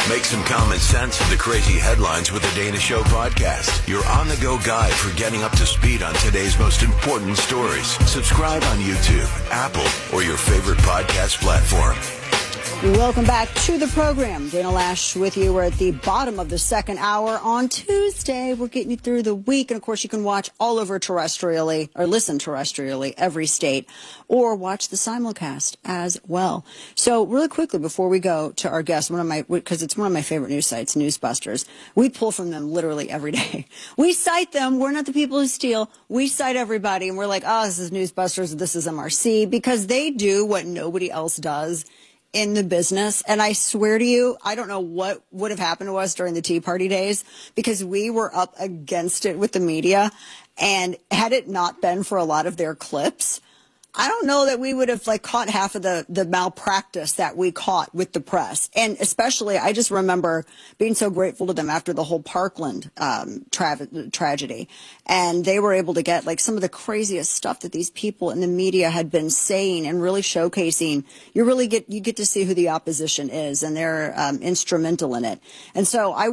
Make some common sense of the crazy headlines with the Dana Show podcast. Your on-the-go guide for getting up to speed on today's most important stories. Subscribe on YouTube, Apple, or your favorite podcast platform. Welcome back to the program. Dana Loesch with you. We're at the bottom of the second hour on Tuesday. We're getting you through the week. And, of course, you can watch all over terrestrially or listen terrestrially every state or watch the simulcast as well. So really quickly before we go to our guest, because it's one of my favorite news sites, Newsbusters. We pull from them literally every day. We cite them. We're not the people who steal. We cite everybody. And we're like, oh, this is Newsbusters. This is MRC, because they do what nobody else does in the business. And I swear to you, I don't know what would have happened to us during the Tea Party days, because we were up against it with the media. And had it not been for a lot of their clips, I don't know that we would have caught half of the malpractice that we caught with the press. And especially, I just remember being so grateful to them after the whole Parkland tragedy. And they were able to get some of the craziest stuff that these people in the media had been saying and really showcasing. You get to see who the opposition is, and they're instrumental in it. And so I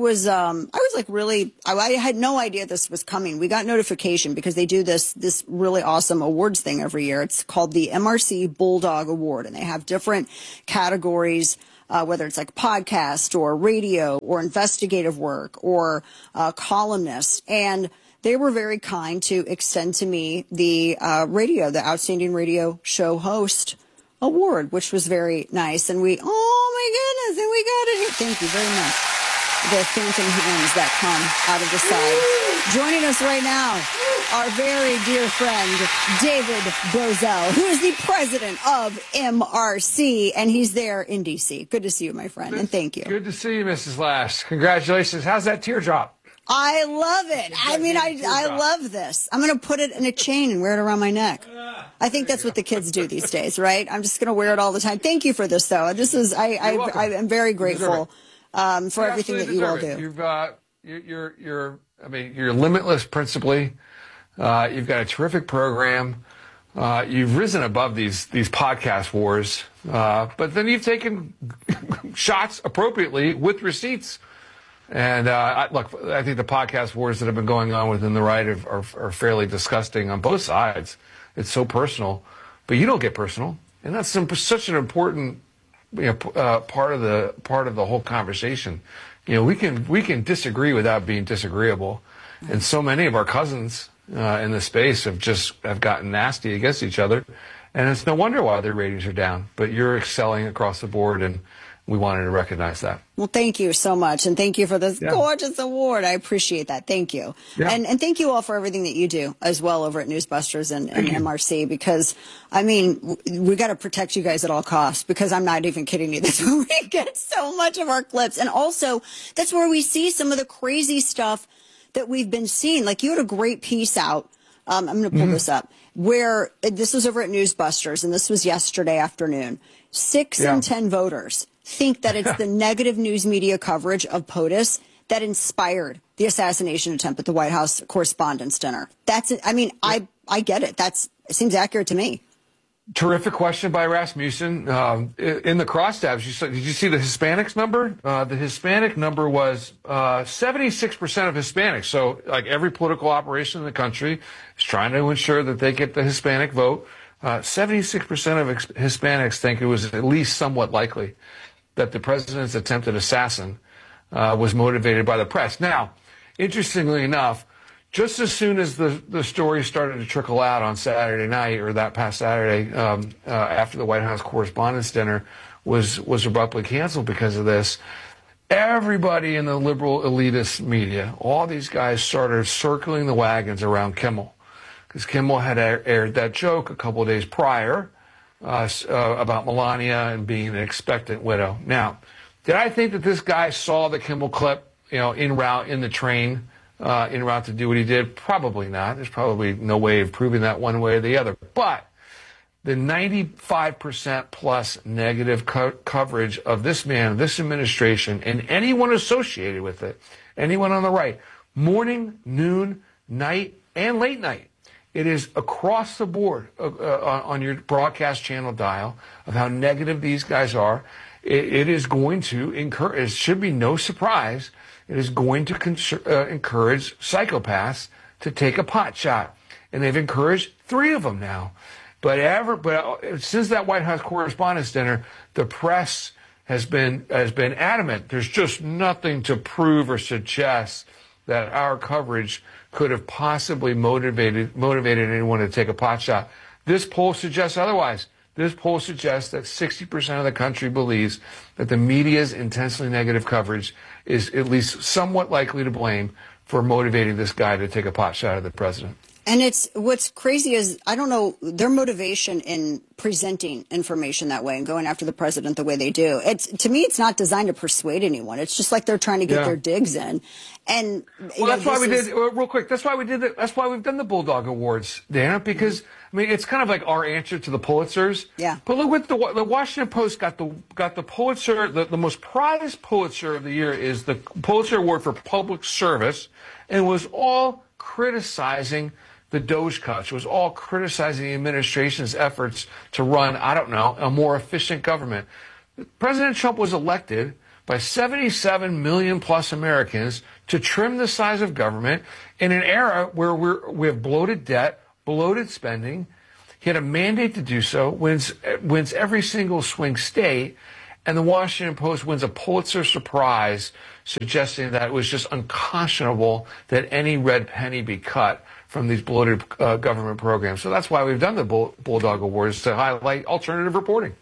had no idea this was coming. We got notification because they do this really awesome awards thing every year. It's called the MRC Bulldog Award, and they have different categories, whether it's podcast or radio or investigative work or columnists. And they were very kind to extend to me the Outstanding Radio Show Host Award, which was very nice. And oh my goodness, and we got it. Thank you very much. The phantom hands that come out of the side. Joining us right now, our very dear friend, David Bozell, who is the president of MRC, and he's there in D.C. Good to see you, my friend, and thank you. Good to see you, Mrs. Loesch. Congratulations. How's that teardrop? I love it. I love this. I'm going to put it in a chain and wear it around my neck. I think that's what the kids do these days, right? I'm just going to wear it all the time. Thank you for this, though. I am very grateful for everything that you all do. You're limitless, principally. You've got a terrific program. You've risen above these podcast wars, but then you've taken shots appropriately with receipts. And I think the podcast wars that have been going on within the right are fairly disgusting on both sides. It's so personal, but you don't get personal, and that's such an important part of the whole conversation. We can disagree without being disagreeable, and so many of our cousins in the space have gotten nasty against each other, and it's no wonder why their ratings are down. But you're excelling across the board, and we wanted to recognize that. Well, thank you so much, and thank you for this gorgeous award. I appreciate that. Thank you. Yeah. And thank you all for everything that you do as well over at Newsbusters and MRC, because, we got to protect you guys at all costs, because I'm not even kidding you. That's where we get so much of our clips. And also, that's where we see some of the crazy stuff that we've been seeing. You had a great piece out. I'm going to pull this up, where this was over at Newsbusters, and this was yesterday afternoon. 6 in 10 voters think that it's the negative news media coverage of POTUS that inspired the assassination attempt at the White House Correspondents' Dinner. That's it. I get it. It seems accurate to me. Terrific question by Rasmussen. In the crosstabs, did you see the Hispanics number? The Hispanic number was 76% of Hispanics. So, every political operation in the country is trying to ensure that they get the Hispanic vote. 76% of Hispanics think it was at least somewhat likely that the president's attempted assassin was motivated by the press. Now, interestingly enough, just as soon as the story started to trickle out on Saturday night, or that past Saturday, after the White House Correspondents' Dinner was abruptly canceled because of this, everybody in the liberal elitist media, all these guys started circling the wagons around Kimmel, because Kimmel had aired that joke a couple of days prior about Melania and being an expectant widow. Now, did I think that this guy saw the Kimmel clip, en route in the train, en route to do what he did? Probably not. There's probably no way of proving that one way or the other. But the 95% plus negative coverage of this man, this administration, and anyone associated with it, anyone on the right, morning, noon, night, and late night. It is across the board on your broadcast channel dial of how negative these guys are. it is going to encourage, it should be no surprise, it is going to encourage psychopaths to take a pot shot. And they've encouraged 3 of them now. But since that White House Correspondents' Dinner, the press has been adamant. There's just nothing to prove or suggest that our coverage could have possibly motivated anyone to take a pot shot. This poll suggests otherwise. This poll suggests that 60% of the country believes that the media's intensely negative coverage is at least somewhat likely to blame for motivating this guy to take a pot shot at the president. And what's crazy is, I don't know, their motivation in presenting information that way and going after the president the way they do. To me, it's not designed to persuade anyone. It's just like they're trying to get their digs in. And that's why we did real quick. That's why we did it. That's why we've done the Bulldog Awards, Dana, because I mean it's kind of like our answer to the Pulitzers. Yeah. But look what the Washington Post got the Pulitzer. The most prized Pulitzer of the year is the Pulitzer Award for Public Service, and was all criticizing the DOGE cuts. It was all criticizing the administration's efforts to run, I don't know, a more efficient government. President Trump was elected by 77 million plus Americans to trim the size of government in an era where we have bloated debt, bloated spending. He had a mandate to do so, wins every single swing state, and the Washington Post wins a Pulitzer prize, suggesting that it was just unconscionable that any red penny be cut from these bloated government programs. So that's why we've done the Bulldog Awards, to highlight alternative reporting.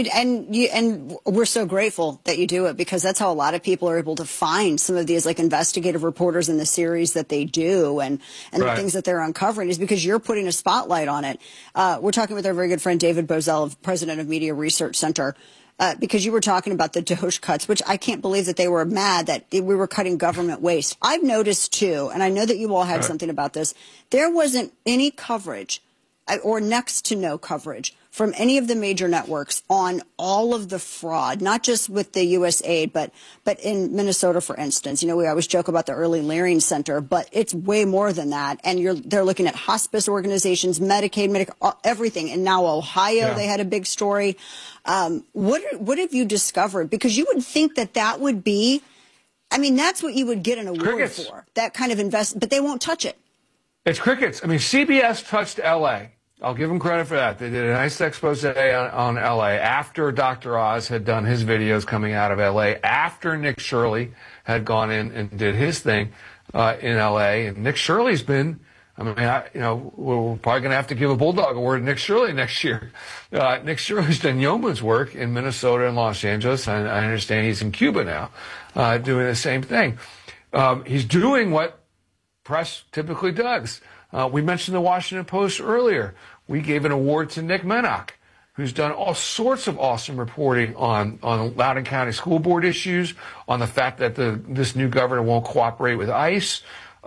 And we're so grateful that you do it, because that's how a lot of people are able to find some of these like investigative reporters in the series that they do and the things that they're uncovering, is because you're putting a spotlight on it. We're talking with our very good friend David Bozell, president of Media Research Center, because you were talking about the DOGE cuts, which I can't believe that they were mad that we were cutting government waste. I've noticed too, and I know that you all had something about this, there wasn't any coverage or next to no coverage from any of the major networks on all of the fraud, not just with the USAID, but in Minnesota, for instance. You know, we always joke about the Early Learning Center, but it's way more than that. And they're looking at hospice organizations, Medicaid, everything. And now Ohio, they had a big story. What have you discovered? Because you would think that would be, I mean, that's what you would get an award for, that kind of but they won't touch it. It's crickets. I mean, CBS touched L.A. I'll give them credit for that. They did a nice expose on L.A. after Dr. Oz had done his videos coming out of L.A., after Nick Shirley had gone in and did his thing in L.A. And Nick Shirley's been, we're probably going to have to give a Bulldog Award to Nick Shirley next year. Nick Shirley's done yeoman's work in Minnesota and Los Angeles, and I understand he's in Cuba now doing the same thing. He's doing what press typically does. We mentioned the Washington Post earlier. We gave an award to Nick Minock, who's done all sorts of awesome reporting on Loudoun County School Board issues, on the fact that this new governor won't cooperate with ICE,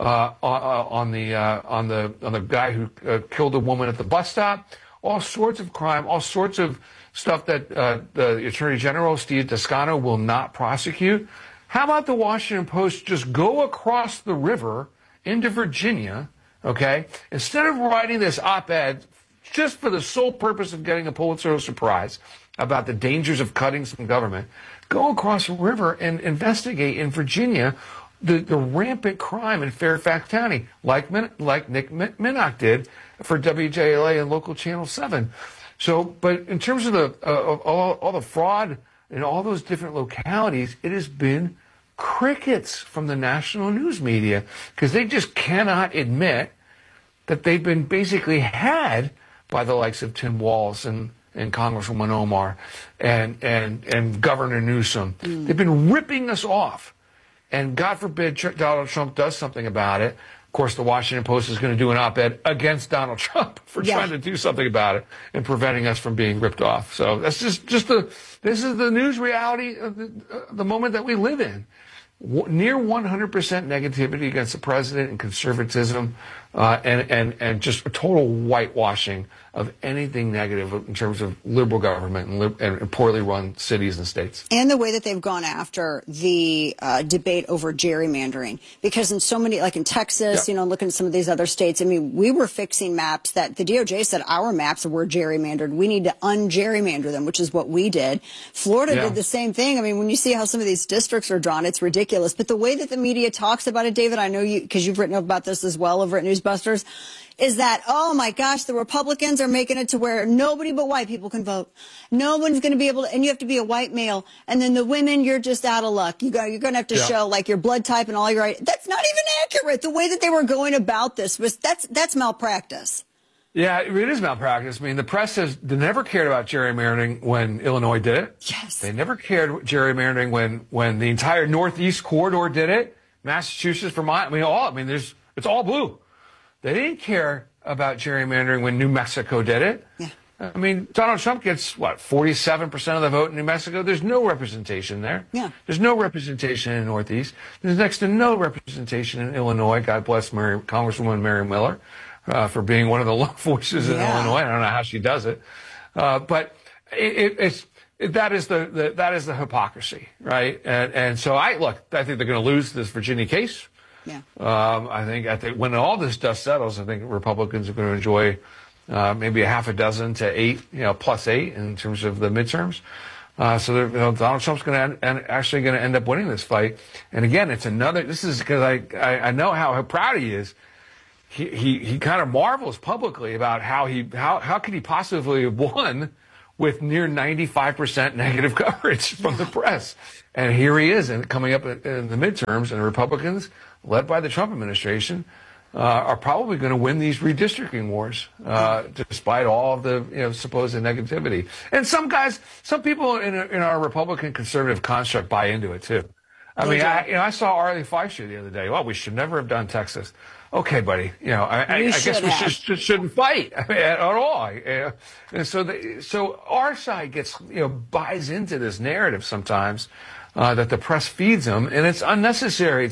on the guy who killed a woman at the bus stop, all sorts of crime, all sorts of stuff that the Attorney General, Steve Toscano, will not prosecute. How about the Washington Post just go across the river into Virginia, okay, instead of writing this op-ed just for the sole purpose of getting a Pulitzer Prize about the dangers of cutting some government, go across the river and investigate in Virginia the rampant crime in Fairfax County, like Nick Minock did for WJLA and local Channel 7. So, but in terms of all the fraud in all those different localities, it has been crickets from the national news media, because they just cannot admit that they've been basically had by the likes of Tim Walz and Congresswoman Omar and Governor Newsom. They've been ripping us off. And God forbid Donald Trump does something about it. Of course, the Washington Post is going to do an op-ed against Donald Trump for trying to do something about it and preventing us from being ripped off. So that's this is the news reality of the moment that we live in. Near 100% negativity against the president and conservatism and just a total whitewashing of anything negative in terms of liberal government and poorly run cities and states. And the way that they've gone after the debate over gerrymandering. Because in so many, like in Texas, looking at some of these other states, I mean, we were fixing maps that the DOJ said our maps were gerrymandered. We need to un-gerrymander them, which is what we did. Florida did the same thing. I mean, when you see how some of these districts are drawn, it's ridiculous. But the way that the media talks about it, David, I know you, because you've written about this as well over at Newsbusters, is that, oh my gosh, the Republicans are making it to where nobody but white people can vote. No one's going to be able to, and you have to be a white male. And then the women, you're just out of luck. You're going to have to show like your blood type and all your, that's not even accurate. The way that they were going about this was, that's malpractice. Yeah, it is malpractice. I mean, the press says they never cared about gerrymandering when Illinois did it. Yes. They never cared gerrymandering when the entire Northeast corridor did it. Massachusetts, Vermont, it's all blue. They didn't care about gerrymandering when New Mexico did it. Yeah. I mean, Donald Trump gets, 47% of the vote in New Mexico? There's no representation there. Yeah. There's no representation in the Northeast. There's next to no representation in Illinois. God bless Congresswoman Mary Miller for being one of the lone voices in Illinois. I don't know how she does it. But that is the hypocrisy, right? And so I think they're going to lose this Virginia case. Yeah. I think when all this dust settles, I think Republicans are going to enjoy maybe a half a dozen to 8, plus 8 in terms of the midterms. So Donald Trump's actually going to end up winning this fight. And again, this is because I know how proud he is. He kind of marvels publicly about how could he possibly have won with near 95% negative coverage from the press. And here he is, and coming up in the midterms, and the Republicans, led by the Trump administration, are probably going to win these redistricting wars, despite all of the supposed negativity. And some people in our Republican conservative construct buy into it too. I saw Arlie Fleischer the other day. Well, we should never have done Texas. Okay, buddy. I guess we shouldn't fight at all. And so our side buys into this narrative sometimes that the press feeds them, and it's unnecessary.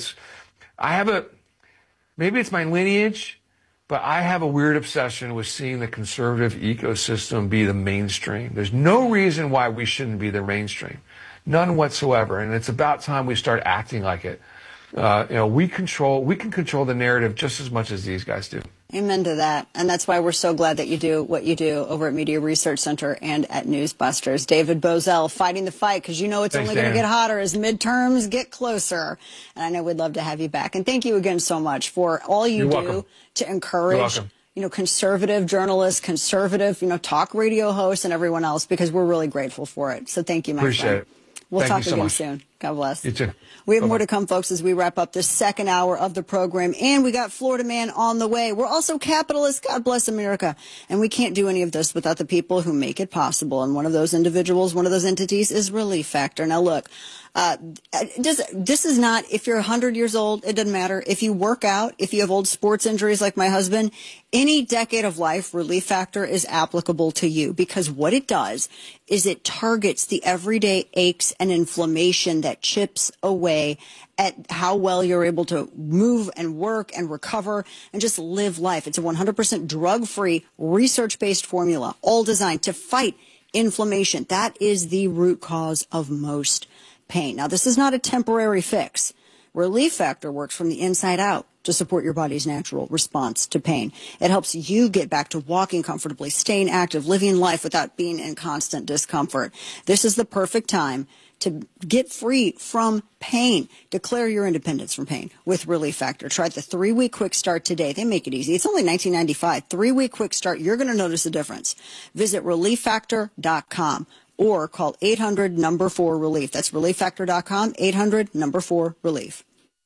Maybe it's my lineage, but I have a weird obsession with seeing the conservative ecosystem be the mainstream. There's no reason why we shouldn't be the mainstream. None whatsoever. And it's about time we start acting like it. We can control the narrative just as much as these guys do. Amen to that. And that's why we're so glad that you do what you do over at Media Research Center and at Newsbusters. David Bozell fighting the fight, because it's only going to get hotter as midterms get closer. And I know we'd love to have you back. And thank you again so much for all you do to encourage conservative journalists, conservative, talk radio hosts and everyone else, because we're really grateful for it. So thank you, my friend. Appreciate it. We'll talk again soon. God bless. You too. We have more to come, folks, as we wrap up this second hour of the program. And we got Florida Man on the way. We're also capitalists. God bless America. And we can't do any of this without the people who make it possible. And one of those individuals, one of those entities is Relief Factor. Now, look, this is not, if you're 100 years old, it doesn't matter. If you work out, if you have old sports injuries like my husband, any decade of life, Relief Factor is applicable to you, because what it does is it targets the everyday aches and inflammation that chips away at how well you're able to move and work and recover and just live life. It's a 100% drug-free, research-based formula, all designed to fight inflammation. That is the root cause of most pain. Now, this is not a temporary fix. Relief Factor works from the inside out to support your body's natural response to pain. It helps you get back to walking comfortably, staying active, living life without being in constant discomfort. This is the perfect time to get free from pain. Declare your independence from pain with Relief Factor. Try the 3-week quick start today. They make it easy. It's only $19.95. 3-week quick start. You're going to notice a difference. Visit ReliefFactor.com or call 800-4-RELIEF. That's ReliefFactor.com, 800-4-RELIEF.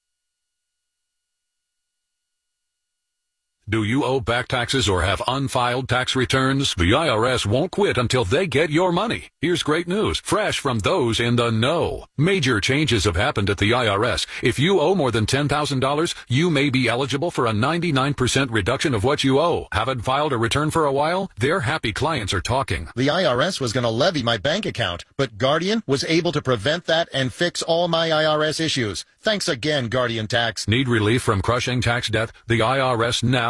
Do you owe back taxes or have unfiled tax returns? The IRS won't quit until they get your money. Here's great news, fresh from those in the know. Major changes have happened at the IRS. If you owe more than $10,000, you may be eligible for a 99% reduction of what you owe. Haven't filed a return for a while? Their happy clients are talking. The IRS was going to levy my bank account, but Guardian was able to prevent that and fix all my IRS issues. Thanks again, Guardian Tax. Need relief from crushing tax debt? The IRS now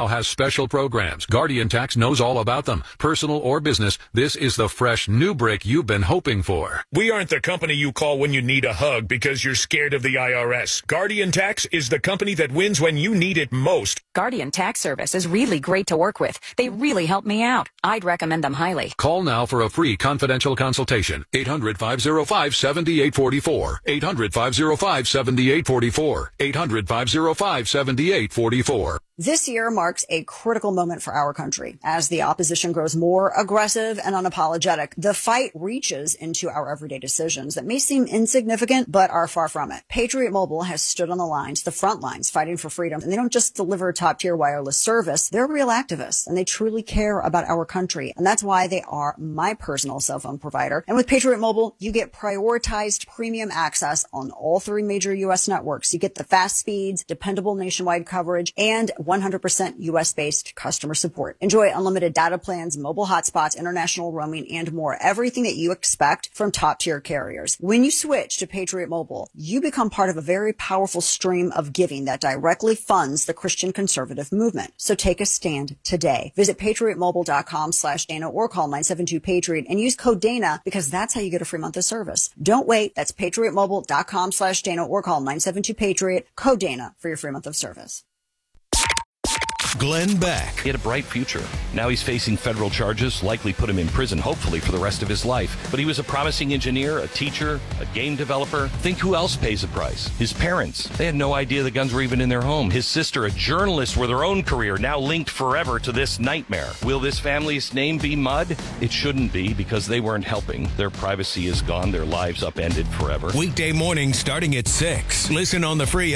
now has special programs. Guardian Tax knows all about them. Personal or business, this is the fresh new break you've been hoping for. We aren't the company you call when you need a hug because you're scared of the IRS. Guardian Tax is the company that wins when you need it most. Guardian Tax Service is really great to work with. They really help me out. I'd recommend them highly. Call now for a free confidential consultation. 800-505-7844. 800-505-7844. 800-505-7844. This year marks a critical moment for our country. As the opposition grows more aggressive and unapologetic, the fight reaches into our everyday decisions that may seem insignificant, but are far from it. Patriot Mobile has stood on the front lines, fighting for freedom. And they don't just deliver top-tier wireless service. They're real activists, and they truly care about our country. And that's why they are my personal cell phone provider. And with Patriot Mobile, you get prioritized premium access on all 3 major U.S. networks. You get the fast speeds, dependable nationwide coverage, and 100% U.S.-based customer support. Enjoy unlimited data plans, mobile hotspots, international roaming, and more. Everything that you expect from top-tier carriers. When you switch to Patriot Mobile, you become part of a very powerful stream of giving that directly funds the Christian conservative movement. So take a stand today. Visit patriotmobile.com/Dana or call 972-PATRIOT and use code Dana because that's how you get a free month of service. Don't wait. That's patriotmobile.com/Dana or call 972-PATRIOT, code Dana for your free month of service. Glenn Beck. He had a bright future. Now he's facing federal charges, likely put him in prison, hopefully for the rest of his life. But he was a promising engineer, a teacher, a game developer. Think who else pays a price? His parents. They had no idea the guns were even in their home. His sister, a journalist with her own career, now linked forever to this nightmare. Will this family's name be mud? It shouldn't be because they weren't helping. Their privacy is gone, their lives upended forever. Weekday morning starting at 6. Listen on the free